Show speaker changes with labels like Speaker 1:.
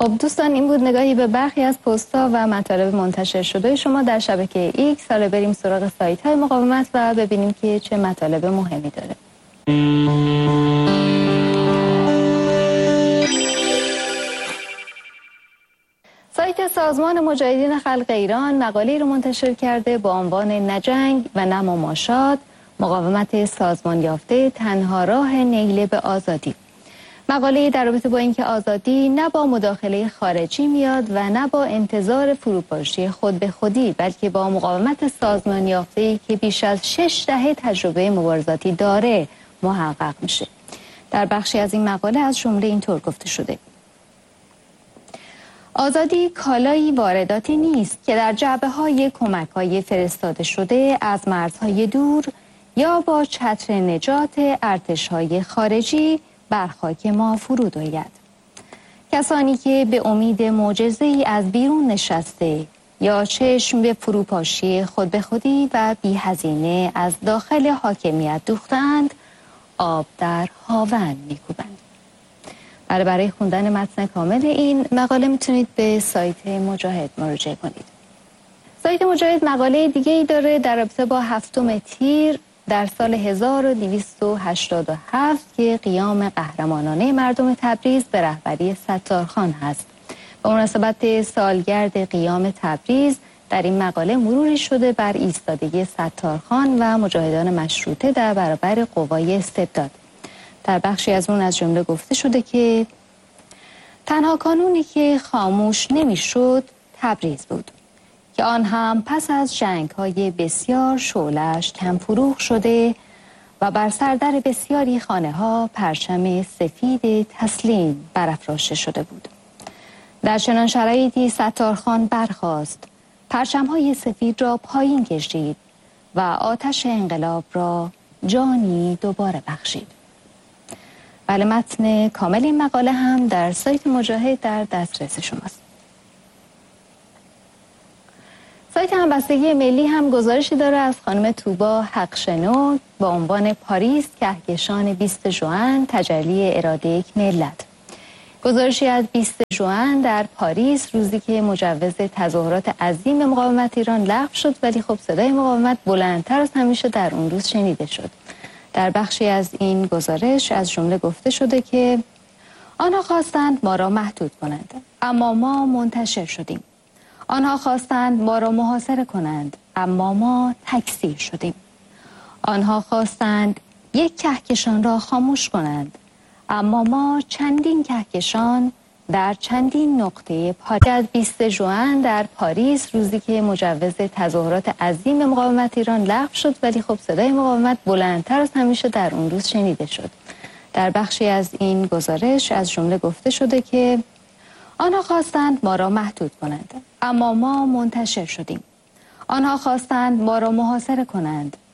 Speaker 1: خب دوستان، این بود نگاهی به برخی از پست‌ها و مطالب منتشر شده شما در شبکه ایکس. حالا بریم سراغ سایت‌های مقاومت و ببینیم که چه مطالب مهمی داره. سایت سازمان مجاهدین خلق ایران مقاله‌ای رو منتشر کرده با عنوان نه جنگ و نه مماشات، مقاومت سازمان یافته تنها راه نیل به آزادی. مقاله در رابطه با اینکه آزادی نه با مداخله خارجی میاد و نه با انتظار فروپاشی خود به خودی، بلکه با مقاومت سازمان یافته‌ای که بیش از 6 دهه تجربه مبارزاتی داره محقق میشه. در بخشی از این مقاله از جمله اینطور گفته شده: آزادی کالایی وارداتی نیست که در جعبه‌های کمک‌های فرستاده شده از مرزهای دور یا با چتر نجات ارتش‌های خارجی بر خاک ما فرود آید. کسانی که به امید معجزه‌ای از بیرون نشسته یا چشم به فروپاشی خود به خودی و بی هزینه از داخل حاکمیت دوختند، آب در هاون می‌کوبند. برای خوندن متن کامل این مقاله میتونید به سایت مجاهد مراجعه کنید. سایت مجاهد مقاله دیگه‌ای داره در رابطه با 7 تیر در سال 1287 که قیام قهرمانانه مردم تبریز به رهبری ستارخان هست. به مناسبت سالگرد قیام تبریز در این مقاله مروری شده بر ایستادگی ستارخان و مجاهدان مشروطه در برابر قوای استبداد. در بخشی از اون از جمله گفته شده که تنها کانونی که خاموش نمیشد تبریز بود که آن هم پس از جنگ‌های بسیار شعله‌اش کم فروغ شده و بر سردر بسیاری خانه‌ها پرچم سفید تسلیم برافراشته شده بود. در چنان شرایطی ستارخان برخاست، پرچم‌های سفید را پایین کشید و آتش انقلاب را جانی دوباره بخشید. بله، متن کامل این مقاله هم در سایت مجاهد در دسترس شماست. سایت همبستگی ملی هم گزارشی داره از خانم توبا حقشنو با عنوان پاریس کهکشان 20 ژوئن تجلی اراده یک ملت. گزارشی از 20 ژوئن در پاریس، روزی که مجوز تظاهرات عظیم مقاومت ایران لغو شد، ولی خب صدای مقاومت بلندتر از همیشه در اون روز شنیده شد. در بخشی از این گزارش از جمله گفته شده که آنها خواستند ما را محدود کنند، اما ما منتشر شدیم. آنها خواستند ما را محاصره کنند، اما ما تکثیر شدیم. آنها خواستند یک کهکشان را خاموش کنند، اما ما چندین کهکشان در چندین نقطه پاریس. از 20 ژوئن در پاریس، روزی که مجوز تظاهرات عظیم مقاومت ایران لغو شد، ولی خب صدای مقاومت بلندتر از همیشه در اون روز شنیده شد. در بخشی از این گزارش از جمله گفته شده که آنها خواستند ما را محدود کنند، اما ما منتشر شدیم. آنها خواستند ما را محاصره کنند،